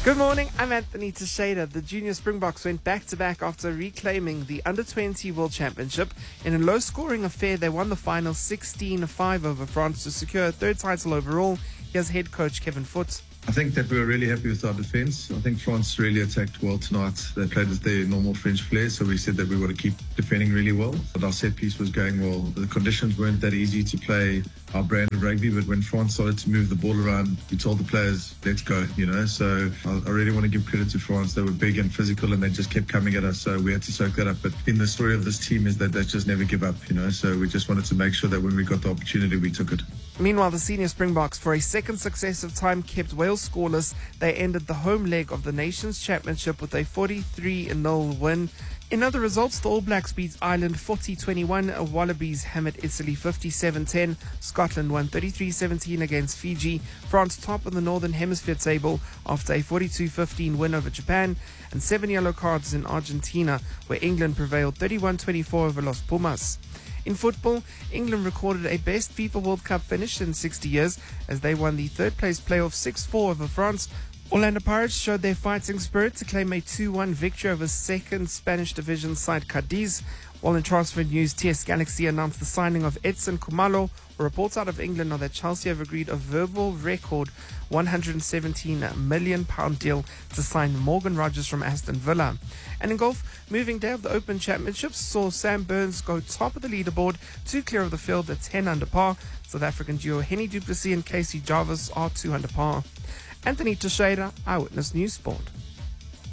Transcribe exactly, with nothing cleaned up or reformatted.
Good morning, I'm Anthony Teixeira. The Junior Springboks went back-to-back after reclaiming the under twenty World Championship. In a low-scoring affair, they won the final sixteen five over France to secure a third title overall. Here's head coach Kevin Foot. I think that we were really happy with our defence. I think France really attacked well tonight. They played with their normal French flair, so we said that we want to keep defending really well. But our set piece was going well. The conditions weren't that easy to play our brand of rugby, but when France started to move the ball around, we told the players, let's go, you know. So I, I really want to give credit to France. They were big and physical, and they just kept coming at us, so we had to soak that up. But in the story of this team is that they just never give up, you know. So we just wanted to make sure that when we got the opportunity, we took it. Meanwhile, the senior Springboks, for a second successive time, kept Wales scoreless. They ended the home leg of the Nations Championship with a forty-three nil win. In other results, the All Blacks beat Ireland forty twenty-one, Wallabies hammered Italy fifty-seven ten, Scotland won thirty-three seventeen against Fiji, France top of the Northern Hemisphere table after a forty-two fifteen win over Japan, and seven yellow cards in Argentina, where England prevailed thirty-one twenty-four over Los Pumas. In football, England recorded a best FIFA World Cup finish in sixty years as they won the third-place playoff six four over France. Orlando Pirates showed their fighting spirit to claim a two one victory over second Spanish division side Cadiz. While in transfer news, T S Galaxy announced the signing of Edson Khumalo. Reports out of England are that Chelsea have agreed a verbal record one hundred seventeen million pounds deal to sign Morgan Rogers from Aston Villa. And in golf, moving day of the Open Championships saw Sam Burns go top of the leaderboard, two clear of the field at ten under par. South African duo Hennie du Plessis and Casey Jarvis are two under par. Anthony Teixeira, Eyewitness News Sport.